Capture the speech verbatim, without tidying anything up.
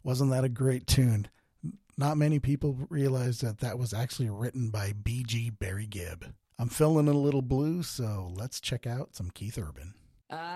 Wasn't that a great tune? Not many people realize that that was actually written by B G Barry Gibb. I'm feeling a little blue, so let's check out some Keith Urban.